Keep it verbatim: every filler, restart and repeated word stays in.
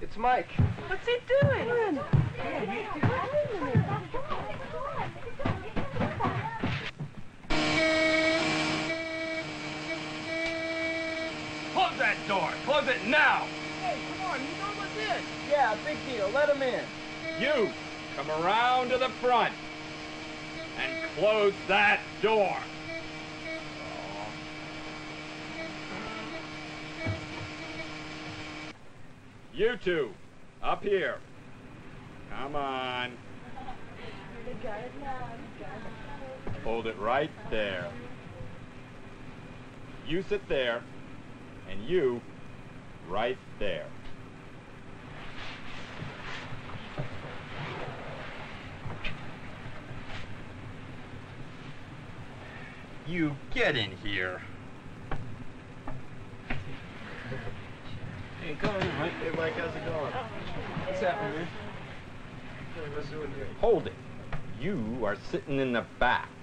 It's Mike. What's he doing? Close that door. Close it now. Hey, come on, you know what's in. Yeah, big deal. Let him in. You come around to the front and close that door. You two, up here. Come on. Hold it right there. You sit there, and you right there. You get in here. Hey, come on, Mike. Hey, Mike, how's it going? What's happening, man? What's doing here? Hold it. You are sitting in the back.